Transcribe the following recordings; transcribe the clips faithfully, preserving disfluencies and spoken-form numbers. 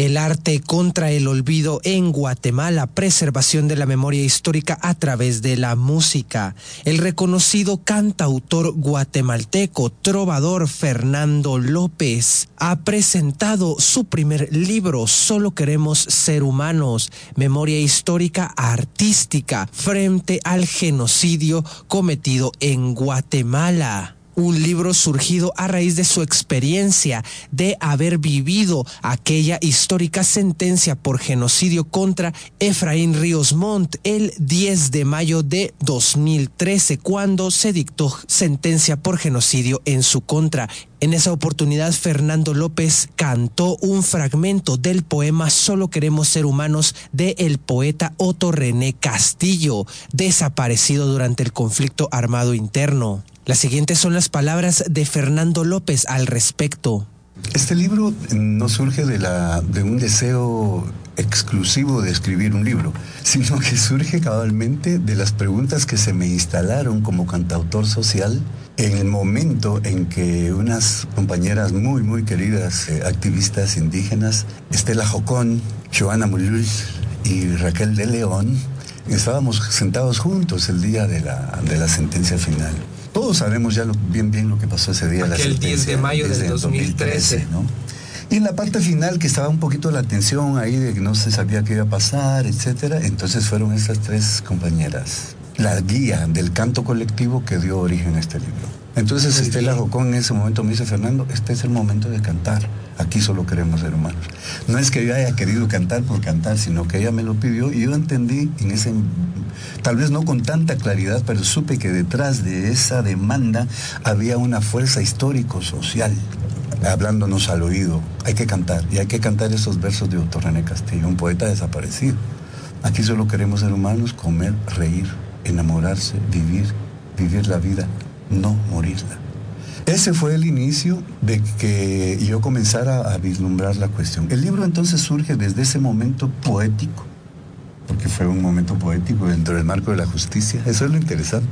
El arte contra el olvido en Guatemala, preservación de la memoria histórica a través de la música. El reconocido cantautor guatemalteco, trovador Fernando López, ha presentado su primer libro, Solo queremos ser humanos, memoria histórica artística frente al genocidio cometido en Guatemala. Un libro surgido a raíz de su experiencia de haber vivido aquella histórica sentencia por genocidio contra Efraín Ríos Montt el diez de mayo de dos mil trece, cuando se dictó sentencia por genocidio en su contra. En esa oportunidad, Fernando López cantó un fragmento del poema Solo queremos ser humanos del poeta Otto René Castillo, desaparecido durante el conflicto armado interno. Las siguientes son las palabras de Fernando López al respecto. Este libro no surge de, la, de un deseo exclusivo de escribir un libro, sino que surge cabalmente de las preguntas que se me instalaron como cantautor social en el momento en que unas compañeras muy, muy queridas, eh, activistas indígenas, Estela Jocón, Joana Muluz y Raquel de León, estábamos sentados juntos el día de la, de la sentencia final. Todos sabemos ya lo, bien bien lo que pasó ese día. Aquel la diez de mayo del dos mil trece, ¿no? Y en la parte final, que estaba un poquito la tensión ahí de que no se sabía qué iba a pasar, etcétera, entonces fueron estas tres compañeras la guía del canto colectivo que dio origen a este libro. Entonces Muy Estela bien. Jocón en ese momento me dice: Fernando, este es el momento de cantar, aquí solo queremos ser humanos. No es que yo haya querido cantar por cantar, sino que ella me lo pidió y yo entendí en ese, tal vez no con tanta claridad, pero supe que detrás de esa demanda había una fuerza histórico-social hablándonos al oído. Hay que cantar, y hay que cantar esos versos de Otto René Castillo, un poeta desaparecido. Aquí solo queremos ser humanos, comer, reír, enamorarse, vivir, vivir la vida, no morirla. Ese fue el inicio de que yo comenzara a vislumbrar la cuestión. El libro entonces surge desde ese momento poético, porque fue un momento poético dentro del marco de la justicia. Eso es lo interesante.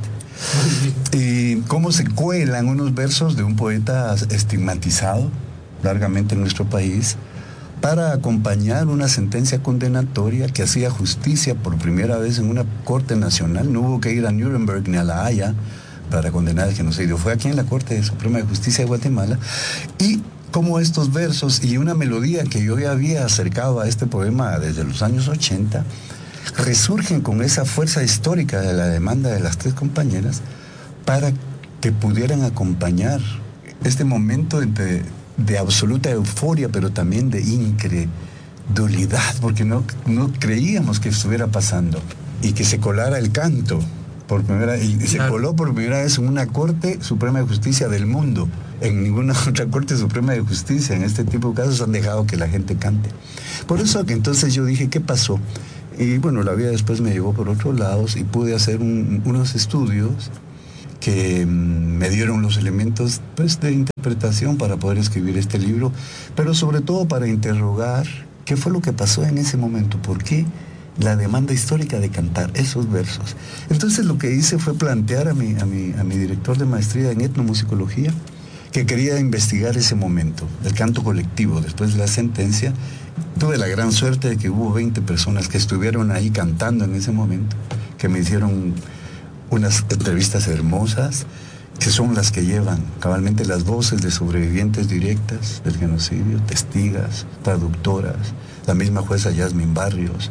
Y cómo se cuelan unos versos de un poeta estigmatizado largamente en nuestro país para acompañar una sentencia condenatoria que hacía justicia por primera vez en una corte nacional. No hubo que ir a Nuremberg ni a La Haya para condenar el genocidio. Fue aquí en la Corte Suprema de Justicia de Guatemala. Y como estos versos y una melodía que yo ya había acercado a este poema desde los años ochenta, resurgen con esa fuerza histórica de la demanda de las tres compañeras para que pudieran acompañar este momento de, de absoluta euforia, pero también de incredulidad, porque no, no creíamos que estuviera pasando, y que se colara el canto por primera y se claro. coló por primera vez en una Corte Suprema de Justicia del mundo. En ninguna otra Corte Suprema de Justicia en este tipo de casos han dejado que la gente cante. Por eso que entonces yo dije, ¿qué pasó? Y bueno, la vida después me llevó por otros lados y pude hacer un, unos estudios que me dieron los elementos, pues, de interpretación para poder escribir este libro, pero sobre todo para interrogar qué fue lo que pasó en ese momento, por qué la demanda histórica de cantar esos versos. Entonces lo que hice fue plantear a mi, a mi, a mi director de maestría en etnomusicología que quería investigar ese momento, el canto colectivo después de la sentencia. Tuve la gran suerte de que hubo veinte personas que estuvieron ahí cantando en ese momento, que me hicieron unas entrevistas hermosas, que son las que llevan cabalmente las voces de sobrevivientes directas del genocidio, testigas, traductoras, la misma jueza Yasmin Barrios,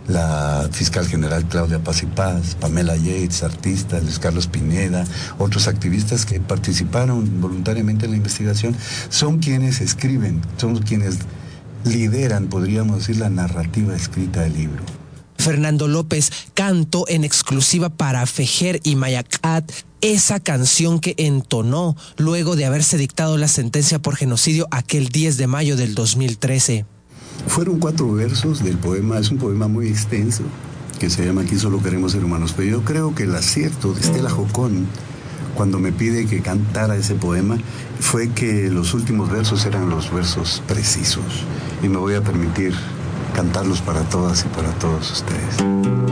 la fiscal general Claudia Paz y Paz, Pamela Yates, artistas, Luis Carlos Pineda, otros activistas que participaron voluntariamente en la investigación, son quienes escriben, son quienes lideran, podríamos decir, la narrativa escrita del libro. Fernando López cantó en exclusiva para Fejer y Mayacat esa canción que entonó luego de haberse dictado la sentencia por genocidio aquel diez de mayo del dos mil trece. Fueron cuatro versos del poema, es un poema muy extenso que se llama Aquí solo queremos ser humanos, pero yo creo que el acierto de Estela Jocón cuando me pide que cantara ese poema fue que los últimos versos eran los versos precisos, y me voy a permitir cantarlos para todas y para todos ustedes.